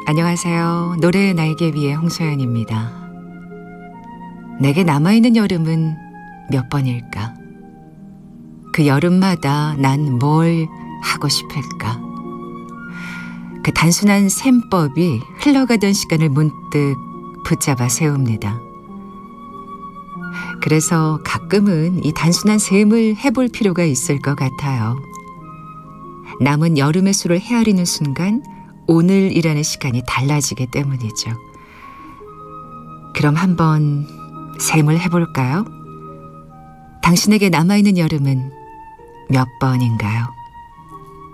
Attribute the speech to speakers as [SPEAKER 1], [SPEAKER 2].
[SPEAKER 1] 안녕하세요. 노래의 날개 위의 홍소연입니다. 내게 남아있는 여름은 몇 번일까? 그 여름마다 난 뭘 하고 싶을까? 그 단순한 셈법이 흘러가던 시간을 문득 붙잡아 세웁니다. 그래서 가끔은 이 단순한 셈을 해볼 필요가 있을 것 같아요. 남은 여름의 수를 헤아리는 순간 오늘이라는 시간이 달라지기 때문이죠. 그럼 한번 셈을 해볼까요? 당신에게 남아있는 여름은 몇 번인가요?